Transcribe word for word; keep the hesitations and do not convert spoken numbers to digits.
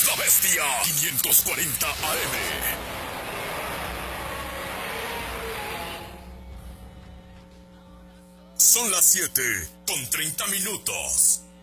La Bestia quinientos cuarenta A M. Son las siete con treinta minutos.